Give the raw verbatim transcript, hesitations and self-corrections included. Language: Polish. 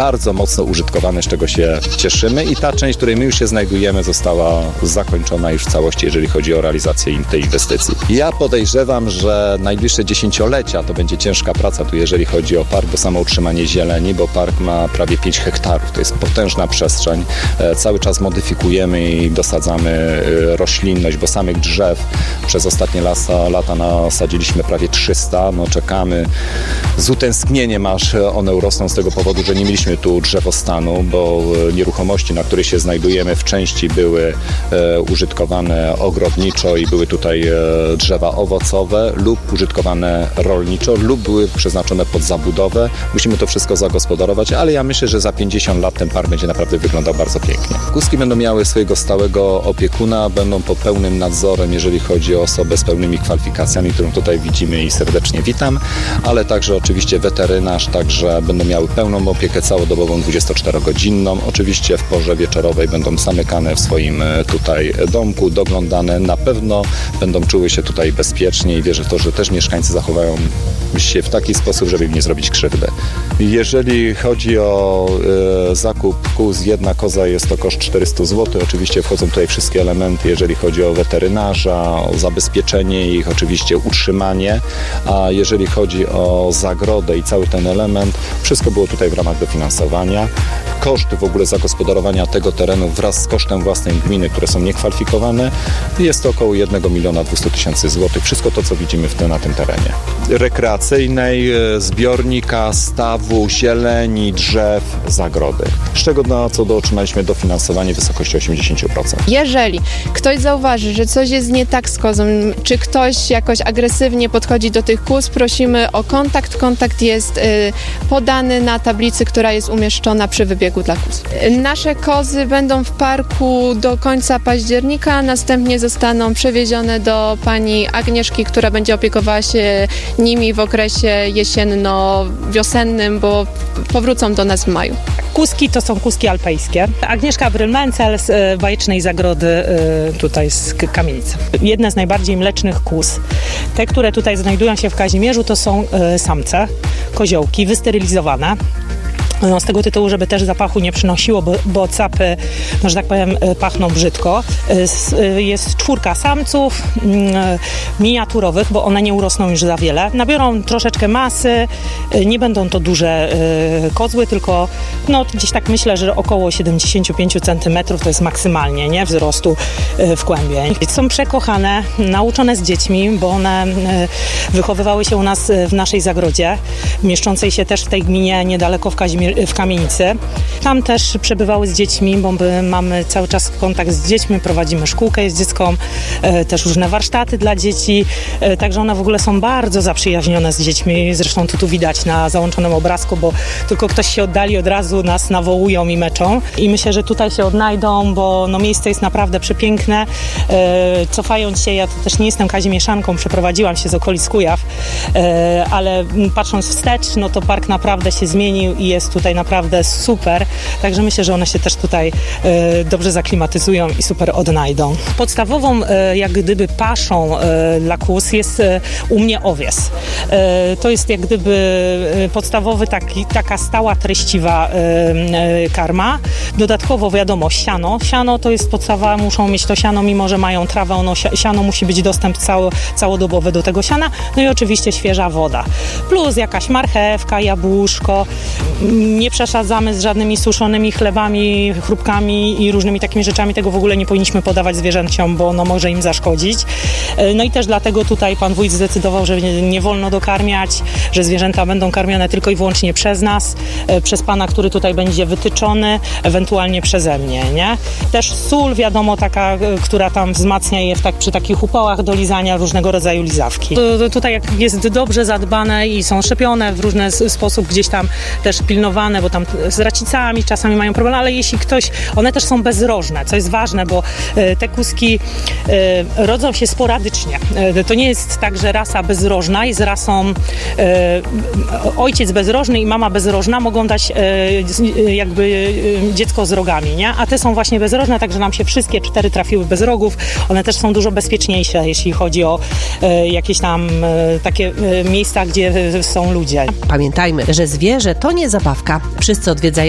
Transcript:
bardzo mocno użytkowane, z czego się cieszymy i ta część, w której my już się znajdujemy, została zakończona już w całości, jeżeli chodzi o realizację tej inwestycji. Ja podejrzewam, że najbliższe dziesięciolecia to będzie ciężka praca tu, jeżeli chodzi o park, bo samo utrzymanie zieleni, bo park ma prawie pięć hektarów, to jest potężna przestrzeń. Cały czas modyfikujemy i dosadzamy roślinność, bo samych drzew przez ostatnie lata, lata nasadziliśmy prawie trzysta. No, czekamy z utęsknieniem, aż one urosną z tego powodu, że nie mieliśmy tu drzewostanu, bo nieruchomości, na których się znajdujemy, w części były e, użytkowane ogrodniczo i były tutaj e, drzewa owocowe lub użytkowane rolniczo lub były przeznaczone pod zabudowę. Musimy to wszystko zagospodarować, ale ja myślę, że za pięćdziesiąt lat ten park będzie naprawdę wyglądał bardzo pięknie. Kuski będą miały swojego stałego opiekuna, będą pod pełnym nadzorem, jeżeli chodzi o osobę z pełnymi kwalifikacjami, którą tutaj widzimy i serdecznie witam, ale także oczywiście weterynarz, także będą miały pełną opiekę całodobową, dwudziestoczterogodzinną. Oczywiście w porze wieczorowej będą zamykane w swoim tutaj domku, doglądane. Na pewno będą czuły się tutaj bezpiecznie i wierzę w to, że też mieszkańcy zachowają się w taki sposób, żeby im nie zrobić krzywdy. Jeżeli chodzi o e, zakup kóz, jedna koza jest to koszt czterysta złotych. Oczywiście wchodzą tutaj wszystkie elementy, jeżeli chodzi o weterynarza, o zabezpieczenie ich, oczywiście utrzymanie, a jeżeli chodzi o zagrodę i cały ten element, wszystko było tutaj w ramach dofinansowania. Koszty w ogóle zagospodarowania tego terenu wraz z kosztem własnej gminy, które są niekwalifikowane, jest to około jednego miliona dwieście tysięcy złotych. Wszystko to, co widzimy w tym, na tym terenie. Rekreacyjnej, zbiornika, stawu, zieleni, drzew, zagrody. Z czego na co do otrzymaliśmy dofinansowanie w wysokości osiemdziesiąt procent. Jeżeli ktoś zauważy, że coś jest nie tak z kozą, czy ktoś jakoś agresywnie podchodzi do tych kóz, prosimy o kontakt. Kontakt jest y, podany na tablicy, która jest umieszczona przy wybiegu dla kóz. Nasze kozy będą w parku do końca października, następnie zostaną przewiezione do pani Agnieszki, która będzie opiekowała się nimi w okresie jesienno-wiosennym, bo powrócą do nas w maju. Kuski to są kuski alpejskie. Agnieszka Brylmencel z Bajecznej Zagrody tutaj z Kamienicy. Jedne z najbardziej mlecznych kóz. Te, które tutaj znajdują się w Kazimierzu, to są samce, koziołki wysterylizowane. No, z tego tytułu, żeby też zapachu nie przynosiło, bo, bo capy, no, że tak powiem, pachną brzydko. Jest czwórka samców miniaturowych, bo one nie urosną już za wiele. Nabiorą troszeczkę masy, nie będą to duże kozły, tylko no, gdzieś tak myślę, że około siedemdziesiąt pięć centymetrów to jest maksymalnie, nie, wzrostu w kłębie. Są przekochane, nauczone z dziećmi, bo one wychowywały się u nas w naszej zagrodzie, mieszczącej się też w tej gminie niedaleko w Kazimierzu, w Kamienicy. Tam też przebywały z dziećmi, bo my mamy cały czas kontakt z dziećmi, prowadzimy szkółkę z dziecką, e, też różne warsztaty dla dzieci, e, także one w ogóle są bardzo zaprzyjaźnione z dziećmi, zresztą to tu widać na załączonym obrazku, bo tylko ktoś się oddali, od razu nas nawołują i meczą i myślę, że tutaj się odnajdą, bo no, miejsce jest naprawdę przepiękne. E, cofając się, ja to też nie jestem kazimieszanką, przeprowadziłam się z okolic Kujaw, e, ale patrząc wstecz, no to park naprawdę się zmienił i jest tutaj naprawdę super, także myślę, że one się też tutaj e, dobrze zaklimatyzują i super odnajdą. Podstawową e, jak gdyby paszą e, dla kóz jest e, u mnie owies. E, to jest jak gdyby e, podstawowy taki, taka stała, treściwa e, e, karma. Dodatkowo wiadomo siano. Siano to jest podstawa, muszą mieć to siano, mimo że mają trawę, ono, siano musi być dostęp cało, całodobowy do tego siana. No i oczywiście świeża woda. Plus jakaś marchewka, jabłuszko. Nie przesadzamy z żadnymi suszonymi chlebami, chrupkami i różnymi takimi rzeczami. Tego w ogóle nie powinniśmy podawać zwierzęciom, bo ono może im zaszkodzić. No i też dlatego tutaj pan wójt zdecydował, że nie, nie wolno dokarmiać, że zwierzęta będą karmione tylko i wyłącznie przez nas, przez pana, który tutaj będzie wytyczony, ewentualnie przeze mnie, nie? Też sól, wiadomo, taka, która tam wzmacnia je w tak, przy takich upałach do lizania, różnego rodzaju lizawki. To, to, tutaj jak jest dobrze zadbane i są szczepione w różny sposób, gdzieś tam też pilnowane, bo tam z racicami czasami mają problem, ale jeśli ktoś, one też są bezrożne, co jest ważne, bo e, te kuski e, rodzą się sporadycznie. E, to nie jest tak, że rasa bezrożna jest rasą e, ojciec bezrożny i mama bezrożna mogą dać e, jakby e, dziecko z rogami, nie? A te są właśnie bezrożne, także nam się wszystkie cztery trafiły bez rogów. One też są dużo bezpieczniejsze, jeśli chodzi o e, jakieś tam e, takie e, miejsca, gdzie są ludzie. Pamiętajmy, że zwierzę to nie zabawka. Wszyscy odwiedzają